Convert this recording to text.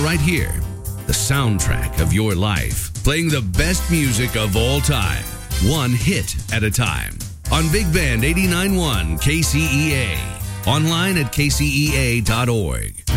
right here, the soundtrack of your life, playing the best music of all time, one hit at a time. On Big Band 89.1 KCEA. Online at kcea.org.